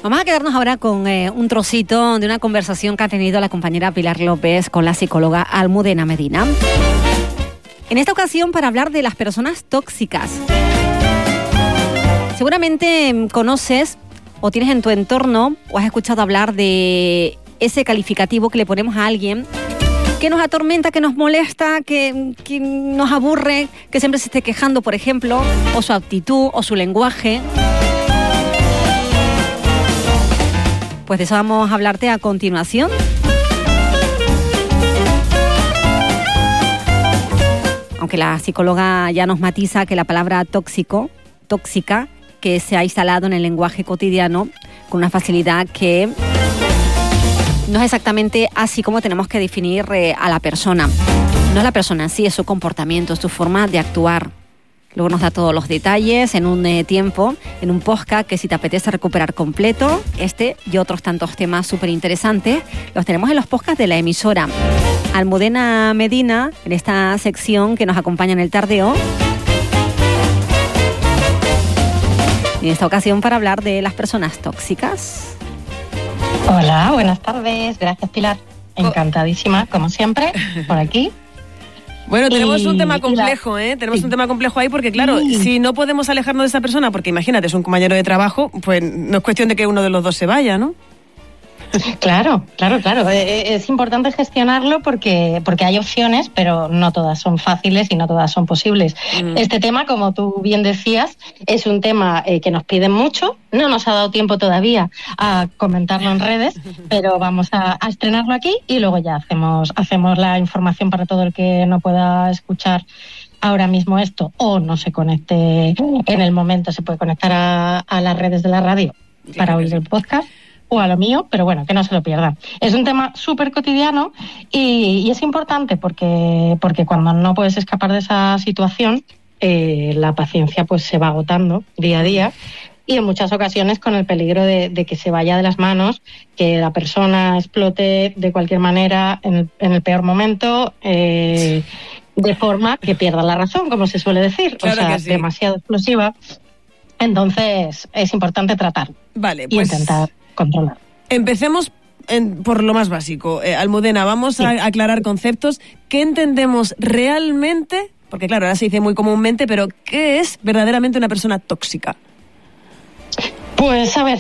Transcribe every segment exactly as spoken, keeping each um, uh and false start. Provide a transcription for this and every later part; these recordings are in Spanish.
Vamos a quedarnos ahora con eh, un trocito de una conversación que ha tenido la compañera Pilar López con la psicóloga Almudena Medina. En esta ocasión para hablar de las personas tóxicas. Seguramente conoces o tienes en tu entorno o has escuchado hablar de ese calificativo que le ponemos a alguien que nos atormenta, que nos molesta, que, que nos aburre, que siempre se esté quejando, por ejemplo, o su actitud o su lenguaje. Pues de eso vamos a hablarte a continuación. Aunque la psicóloga ya nos matiza que la palabra tóxico, tóxica, que se ha instalado en el lenguaje cotidiano con una facilidad que no es exactamente así como tenemos que definir eh, a la persona. No es la persona en sí, es su comportamiento, es su forma de actuar. Luego nos da todos los detalles en un eh, tiempo, en un podcast que si te apetece recuperar completo, este y otros tantos temas súper interesantes, los tenemos en los podcasts de la emisora. Almudena Medina, en esta sección que nos acompaña en el tardeo. Y en esta ocasión para hablar de las personas tóxicas. Hola, buenas tardes. Gracias, Pilar. Encantadísima, como siempre, por aquí. Bueno, tenemos y, un tema complejo, ¿eh? Tenemos sí. un tema complejo ahí porque, claro, sí. si no podemos alejarnos de esa persona, porque imagínate, es un compañero de trabajo, pues no es cuestión de que uno de los dos se vaya, ¿no? Claro, claro, claro. Es importante gestionarlo porque, porque hay opciones, pero no todas son fáciles y no todas son posibles. Mm. Este tema, como tú bien decías, es un tema eh, que nos piden mucho. No nos ha dado tiempo todavía a comentarlo en redes, pero vamos a, a estrenarlo aquí y luego ya hacemos, hacemos la información para todo el que no pueda escuchar ahora mismo esto o no se conecte en el momento, se puede conectar a, a las redes de la radio para oír el podcast. O a lo mío, pero bueno, que no se lo pierdan. Es un tema súper cotidiano y, y es importante porque, porque cuando no puedes escapar de esa situación, eh, la paciencia pues se va agotando día a día y en muchas ocasiones con el peligro de, de que se vaya de las manos, que la persona explote de cualquier manera en el, en el peor momento, eh, de forma que pierda la razón, como se suele decir, claro, o sea, sí. demasiado explosiva. Entonces es importante tratar vale, y pues... intentar controlar. Empecemos en, por lo más básico. Eh, Almudena, vamos sí. a aclarar conceptos. ¿Qué entendemos realmente? Porque claro, ahora se dice muy comúnmente, pero ¿qué es verdaderamente una persona tóxica? Pues a ver,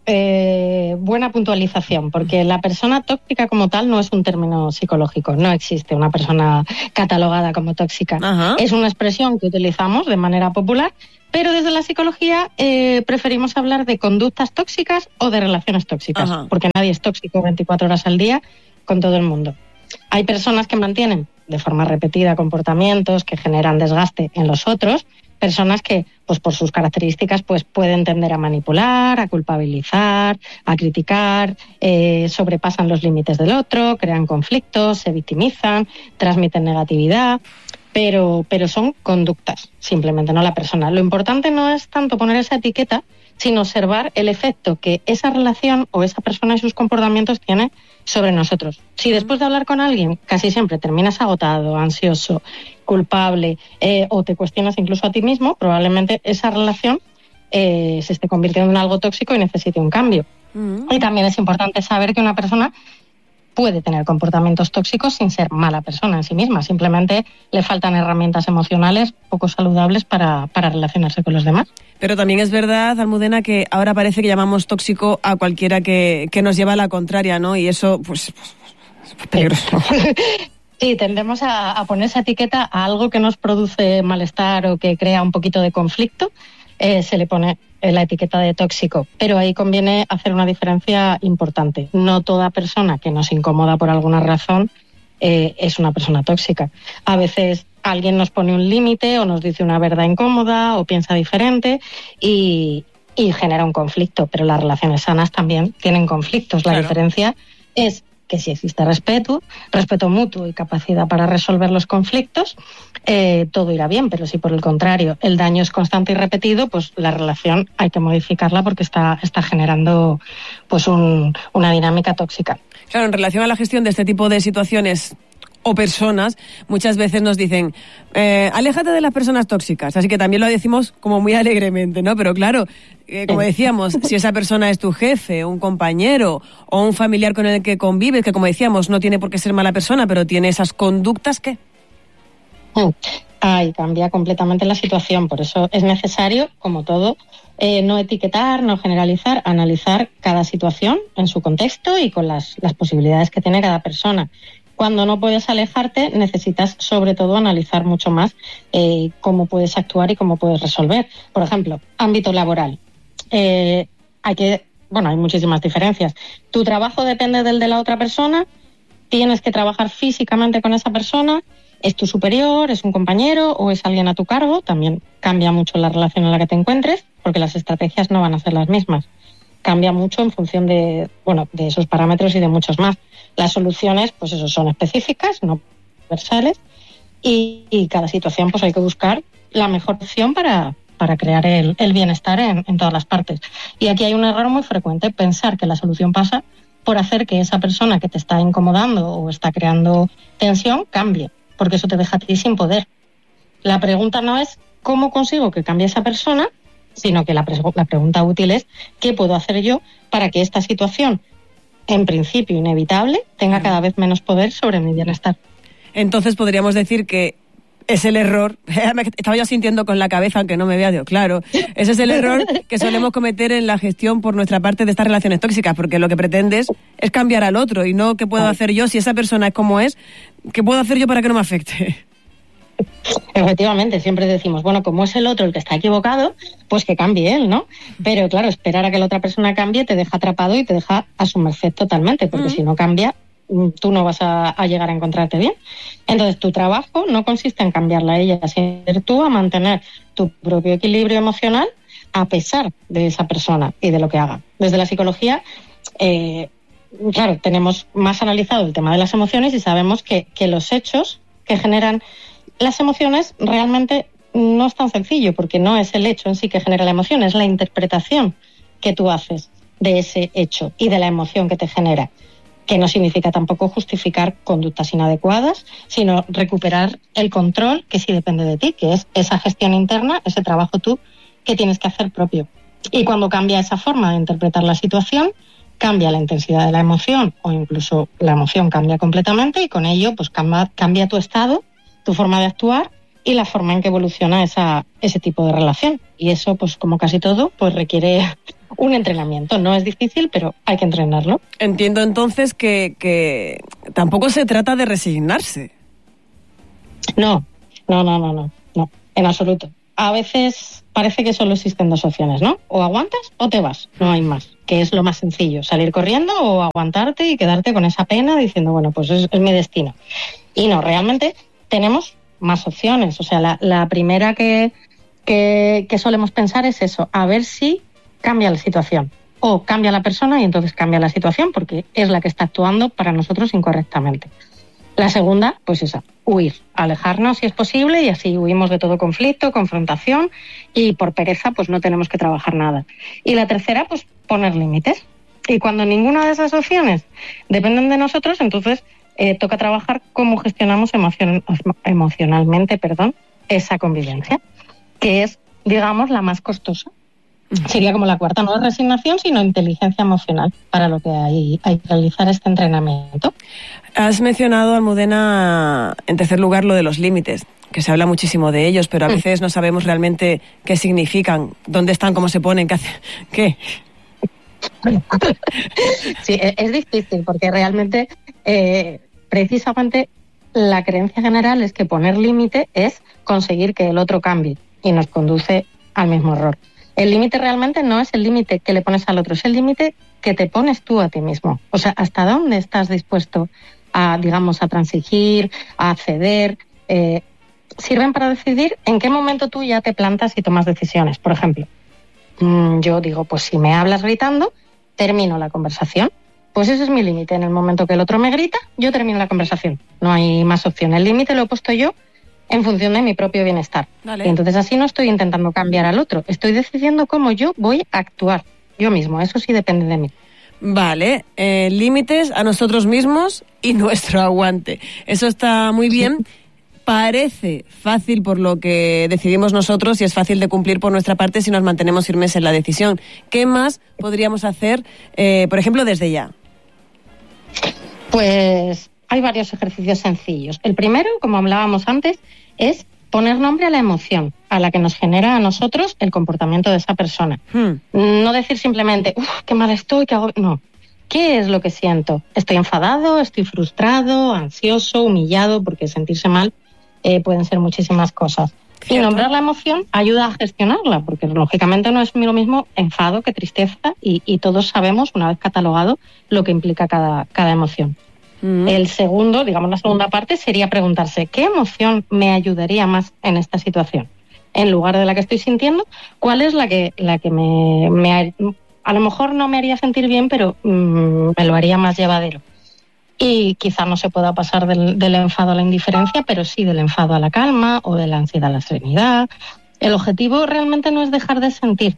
eh, buena puntualización, porque la persona tóxica como tal no es un término psicológico, no existe una persona catalogada como tóxica. Ajá. Es una expresión que utilizamos de manera popular, pero desde la psicología eh, preferimos hablar de conductas tóxicas o de relaciones tóxicas, Ajá. porque nadie es tóxico veinticuatro horas al día con todo el mundo. Hay personas que mantienen de forma repetida comportamientos que generan desgaste en los otros, personas que, pues por sus características, pues pueden tender a manipular, a culpabilizar, a criticar, eh, sobrepasan los límites del otro, crean conflictos, se victimizan, transmiten negatividad. Pero, pero son conductas, simplemente, no la persona. Lo importante no es tanto poner esa etiqueta, sino observar el efecto que esa relación o esa persona y sus comportamientos tiene sobre nosotros. Si después de hablar con alguien casi siempre terminas agotado, ansioso, culpable eh, o te cuestionas incluso a ti mismo, probablemente esa relación eh, se esté convirtiendo en algo tóxico y necesite un cambio. Uh-huh. Y también es importante saber que una persona puede tener comportamientos tóxicos sin ser mala persona en sí misma. Simplemente le faltan herramientas emocionales poco saludables para, para relacionarse con los demás. Pero también es verdad, Almudena, que ahora parece que llamamos tóxico a cualquiera que, que nos lleva a la contraria, ¿no? Y eso, pues, pues es peligroso. Sí, tendemos a, a poner esa etiqueta a algo que nos produce malestar o que crea un poquito de conflicto. Eh, se le pone la etiqueta de tóxico, pero ahí conviene hacer una diferencia importante. No toda persona que nos incomoda por alguna razón eh, es una persona tóxica. A veces alguien nos pone un límite o nos dice una verdad incómoda o piensa diferente y, y genera un conflicto, pero las relaciones sanas también tienen conflictos. La claro. diferencia es que si existe respeto, respeto mutuo y capacidad para resolver los conflictos, eh, todo irá bien, pero si por el contrario el daño es constante y repetido, pues la relación hay que modificarla porque está, está generando pues un, una dinámica tóxica. Claro, en relación a la gestión de este tipo de situaciones, o personas, muchas veces nos dicen, eh, aléjate de las personas tóxicas. Así que también lo decimos como muy alegremente, ¿no? Pero claro, eh, como decíamos, si esa persona es tu jefe, un compañero o un familiar con el que convives, que como decíamos, no tiene por qué ser mala persona, pero tiene esas conductas, ¿qué? Ay, cambia completamente la situación. Por eso es necesario, como todo, eh, no etiquetar, no generalizar, analizar cada situación en su contexto y con las, las posibilidades que tiene cada persona. Cuando no puedes alejarte, necesitas sobre todo analizar mucho más eh, cómo puedes actuar y cómo puedes resolver. Por ejemplo, ámbito laboral. Eh, hay que, bueno, hay muchísimas diferencias. Tu trabajo depende del de la otra persona, tienes que trabajar físicamente con esa persona, es tu superior, es un compañero o es alguien a tu cargo. También cambia mucho la relación en la que te encuentres, porque las estrategias no van a ser las mismas. Cambia mucho en función de, bueno, de esos parámetros y de muchos más. Las soluciones, pues eso, son específicas, no universales, y, y cada situación pues hay que buscar la mejor opción para, para crear el, el bienestar en, en todas las partes. Y aquí hay un error muy frecuente, pensar que la solución pasa por hacer que esa persona que te está incomodando o está creando tensión cambie, porque eso te deja a ti sin poder. La pregunta no es cómo consigo que cambie esa persona, sino que la, pre- la pregunta útil es ¿qué puedo hacer yo para que esta situación, en principio inevitable, tenga cada vez menos poder sobre mi bienestar? Entonces podríamos decir que es el error, estaba yo sintiendo con la cabeza, aunque no me vea, digo, claro, ese es el error que solemos cometer en la gestión por nuestra parte de estas relaciones tóxicas, porque lo que pretendes es cambiar al otro y no qué puedo hacer yo, si esa persona es como es, qué puedo hacer yo para que no me afecte. Efectivamente, siempre decimos, bueno, como es el otro el que está equivocado, pues que cambie él, ¿no? Pero claro, esperar a que la otra persona cambie te deja atrapado y te deja a su merced totalmente, porque mm. si no cambia, tú no vas a, a llegar a encontrarte bien. Entonces, tu trabajo no consiste en cambiarla a ella, sino tú a mantener tu propio equilibrio emocional a pesar de esa persona y de lo que haga. Desde la psicología, eh, claro, tenemos más analizado el tema de las emociones y sabemos que, que los hechos que generan las emociones realmente no es tan sencillo, porque no es el hecho en sí que genera la emoción, es la interpretación que tú haces de ese hecho y de la emoción que te genera, que no significa tampoco justificar conductas inadecuadas, sino recuperar el control que sí depende de ti, que es esa gestión interna, ese trabajo tú que tienes que hacer propio. Y cuando cambia esa forma de interpretar la situación, cambia la intensidad de la emoción o incluso la emoción cambia completamente y con ello pues cambia, cambia tu estado, tu forma de actuar y la forma en que evoluciona esa, ese tipo de relación. Y eso, pues como casi todo, pues requiere un entrenamiento. No es difícil, pero hay que entrenarlo. Entiendo entonces que, que tampoco se trata de resignarse. No, no, no, no, no, no, en absoluto. A veces parece que solo existen dos opciones, ¿no? O aguantas o te vas, no hay más. Que es lo más sencillo, salir corriendo o aguantarte y quedarte con esa pena diciendo, bueno, pues es, es mi destino. Y no, realmente tenemos más opciones. O sea, la, la primera que, que, que solemos pensar es eso, a ver si cambia la situación. O cambia la persona y entonces cambia la situación porque es la que está actuando para nosotros incorrectamente. La segunda, pues esa, huir, alejarnos si es posible y así huimos de todo conflicto, confrontación y por pereza pues no tenemos que trabajar nada. Y la tercera, pues poner límites. Y cuando ninguna de esas opciones dependen de nosotros, entonces Eh, toca trabajar cómo gestionamos emocion- emocionalmente perdón, esa convivencia, que es, digamos, la más costosa. Uh-huh. Sería como la cuarta, no es resignación, sino inteligencia emocional, para lo que hay, hay que realizar este entrenamiento. Has mencionado, Almudena, en tercer lugar, lo de los límites, que se habla muchísimo de ellos, pero a veces uh-huh. no sabemos realmente qué significan, dónde están, cómo se ponen, qué hacen, qué. Sí, es difícil porque realmente eh, precisamente la creencia general es que poner límite es conseguir que el otro cambie y nos conduce al mismo error. El límite realmente no es el límite que le pones al otro, es el límite que te pones tú a ti mismo. O sea, hasta dónde estás dispuesto a, digamos, a transigir, a ceder. Eh, sirven para decidir en qué momento tú ya te plantas y tomas decisiones. Por ejemplo, yo digo, pues si me hablas gritando, termino la conversación. Pues ese es mi límite. En el momento que el otro me grita, yo termino la conversación. No hay más opción. El límite lo he puesto yo en función de mi propio bienestar. Vale. Y entonces así no estoy intentando cambiar al otro. Estoy decidiendo cómo yo voy a actuar yo mismo. Eso sí depende de mí. Vale, eh, límites a nosotros mismos y nuestro aguante. Eso está muy bien. Parece fácil por lo que decidimos nosotros y es fácil de cumplir por nuestra parte si nos mantenemos firmes en la decisión. ¿Qué más podríamos hacer, eh, por ejemplo, desde ya? Pues hay varios ejercicios sencillos. El primero, como hablábamos antes, es poner nombre a la emoción, a la que nos genera a nosotros el comportamiento de esa persona. Hmm. No decir simplemente, uff, qué mal estoy, qué hago... No. ¿Qué es lo que siento? ¿Estoy enfadado? ¿Estoy frustrado? ¿Ansioso? ¿Humillado? Porque sentirse mal eh, pueden ser muchísimas cosas. ¿Cierto? Y nombrar la emoción ayuda a gestionarla, porque lógicamente no es lo mismo enfado que tristeza y, y todos sabemos, una vez catalogado, lo que implica cada, cada emoción. Mm. El segundo, digamos la segunda parte, sería preguntarse ¿qué emoción me ayudaría más en esta situación? En lugar de la que estoy sintiendo, ¿cuál es la que, la que me, me a lo mejor no me haría sentir bien, pero mmm, me lo haría más llevadero? Y quizá no se pueda pasar del, del enfado a la indiferencia, pero sí del enfado a la calma o de la ansiedad a la serenidad. El objetivo realmente no es dejar de sentir,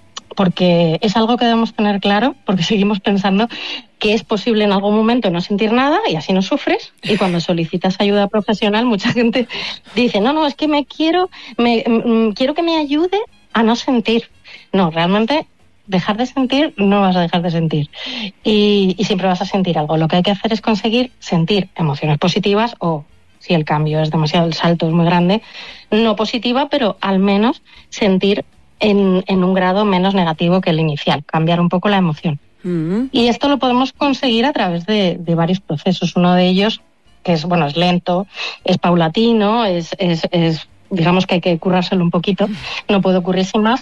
porque es algo que debemos tener claro, porque seguimos pensando que es posible en algún momento no sentir nada y así no sufres. Y cuando solicitas ayuda profesional, mucha gente dice, no, no, es que me quiero, me, m- quiero que me ayude a no sentir. No, realmente dejar de sentir, no vas a dejar de sentir. Y, y siempre vas a sentir algo. Lo que hay que hacer es conseguir sentir emociones positivas o, si el cambio es demasiado, el salto es muy grande, no positiva, pero al menos sentir en, en un grado menos negativo que el inicial, cambiar un poco la emoción. Mm-hmm. Y esto lo podemos conseguir a través de, de varios procesos. Uno de ellos, que es, bueno, es lento, es paulatino, es, es, es digamos que hay que currárselo un poquito, no puede ocurrir sin más.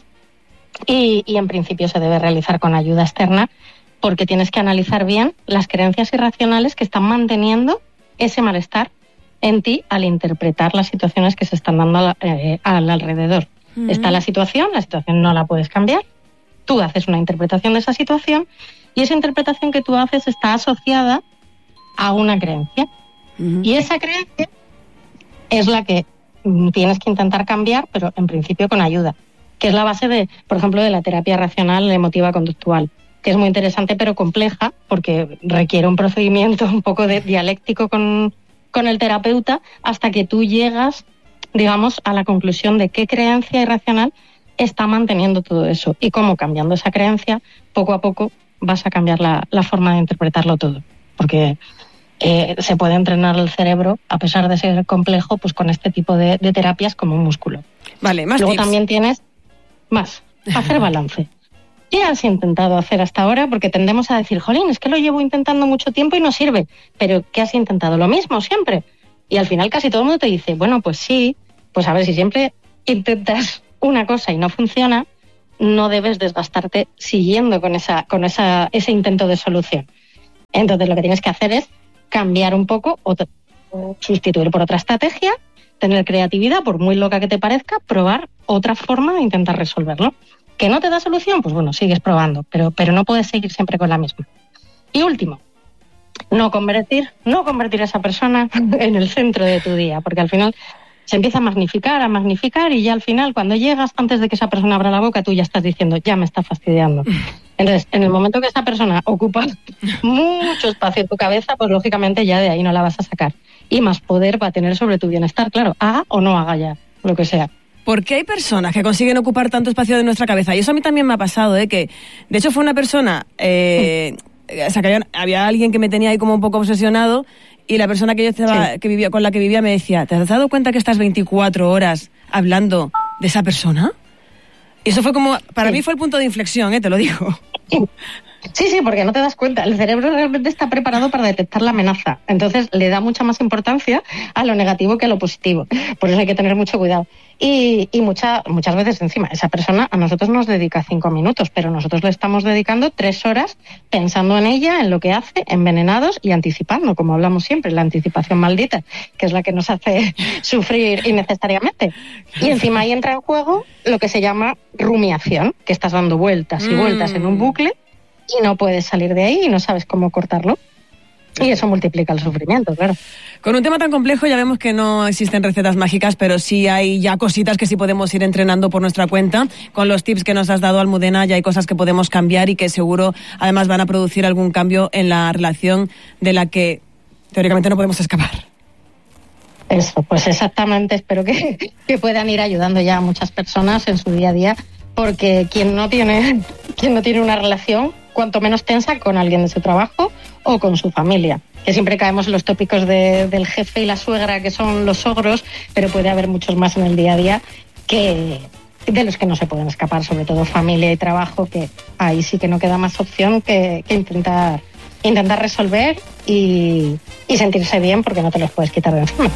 Y, y en principio se debe realizar con ayuda externa porque tienes que analizar bien las creencias irracionales que están manteniendo ese malestar en ti al interpretar las situaciones que se están dando al, eh, al alrededor. Mm. Está la situación, la situación no la puedes cambiar, tú haces una interpretación de esa situación y esa interpretación que tú haces está asociada a una creencia. Mm. Y esa creencia es la que tienes que intentar cambiar, pero en principio con ayuda, que es la base de, por ejemplo, de la terapia racional emotiva conductual, que es muy interesante pero compleja porque requiere un procedimiento un poco de dialéctico con, con el terapeuta hasta que tú llegas, digamos, a la conclusión de qué creencia irracional está manteniendo todo eso y cómo cambiando esa creencia, poco a poco vas a cambiar la, la forma de interpretarlo todo. Porque eh, se puede entrenar el cerebro, a pesar de ser complejo, pues con este tipo de, de terapias como un músculo. Vale, más Luego tips. También tienes más, hacer balance. ¿Qué has intentado hacer hasta ahora? Porque tendemos a decir, jolín, es que lo llevo intentando mucho tiempo y no sirve. Pero ¿qué has intentado? Lo mismo siempre. Y al final casi todo el mundo te dice, bueno, pues sí, pues a ver, si siempre intentas una cosa y no funciona, no debes desgastarte siguiendo con esa, con esa, ese intento de solución. Entonces lo que tienes que hacer es cambiar un poco o te, sustituir por otra estrategia, tener creatividad, por muy loca que te parezca, probar otra forma de intentar resolverlo. ¿Que no te da solución? Pues bueno, sigues probando, pero, pero no puedes seguir siempre con la misma. Y último, no convertir, no convertir a esa persona en el centro de tu día, porque al final se empieza a magnificar, a magnificar, y ya al final, cuando llegas, antes de que esa persona abra la boca, tú ya estás diciendo, ya me está fastidiando. Entonces, en el momento que esa persona ocupa mucho espacio en tu cabeza, pues lógicamente ya de ahí no la vas a sacar. Y más poder va a tener sobre tu bienestar, claro, haga o no haga ya, lo que sea. ¿Por qué hay personas que consiguen ocupar tanto espacio de nuestra cabeza? Y eso a mí también me ha pasado, ¿eh? Que de hecho fue una persona, eh, o sea, que había, había alguien que me tenía ahí como un poco obsesionado, y la persona que yo estaba, sí. que vivía, con la que vivía me decía, ¿te has dado cuenta que estás veinticuatro horas hablando de esa persona? Y eso fue como, para sí. mí fue el punto de inflexión, ¿eh? Te lo digo. Sí, sí, porque no te das cuenta. El cerebro realmente está preparado para detectar la amenaza. Entonces le da mucha más importancia a lo negativo que a lo positivo. Por eso hay que tener mucho cuidado. Y, y mucha, muchas veces encima, esa persona a nosotros nos dedica cinco minutos, pero nosotros le estamos dedicando tres horas pensando en ella, en lo que hace, envenenados y anticipando, como hablamos siempre, la anticipación maldita, que es la que nos hace sufrir innecesariamente. Y encima ahí entra en juego lo que se llama rumiación, que estás dando vueltas y vueltas mm. en un bucle y no puedes salir de ahí y no sabes cómo cortarlo. Y eso multiplica el sufrimiento, claro. Con un tema tan complejo ya vemos que no existen recetas mágicas, pero sí hay ya cositas que sí podemos ir entrenando por nuestra cuenta. Con los tips que nos has dado, Almudena, ya hay cosas que podemos cambiar y que seguro además van a producir algún cambio en la relación de la que teóricamente no podemos escapar. Eso, pues exactamente. Espero que, que puedan ir ayudando ya a muchas personas en su día a día, porque quien no tiene, quien no tiene una relación, cuanto menos tensa, con alguien de su trabajo o con su familia. Que siempre caemos en los tópicos de, del jefe y la suegra, que son los ogros, pero puede haber muchos más en el día a día que de los que no se pueden escapar, sobre todo familia y trabajo, que ahí sí que no queda más opción que, que intentar, intentar resolver y, y sentirse bien, porque no te los puedes quitar de encima.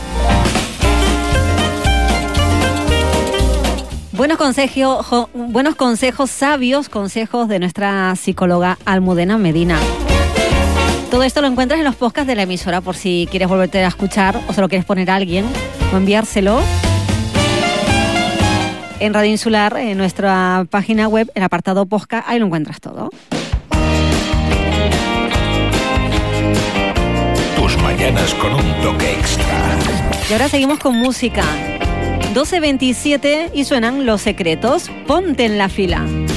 Buenos consejos, jo, buenos consejos, sabios consejos de nuestra psicóloga Almudena Medina. Todo esto lo encuentras en los podcasts de la emisora, por si quieres volverte a escuchar o se lo quieres poner a alguien o enviárselo. En Radio Insular, en nuestra página web, el apartado podcast, ahí lo encuentras todo. Tus mañanas con un toque extra. Y ahora seguimos con música. doce veintisiete y suenan Los Secretos. Ponte en la fila.